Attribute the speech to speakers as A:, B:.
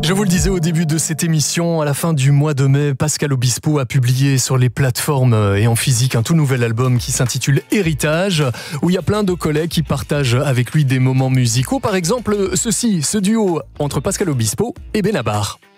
A: Je vous le disais au début de cette émission, à la fin du mois de mai, Pascal Obispo a publié sur les plateformes et en physique un tout nouvel album qui s'intitule Héritage, où il y a plein de collègues qui partagent avec lui des moments musicaux. Par exemple, ce duo entre Pascal Obispo et Benabar.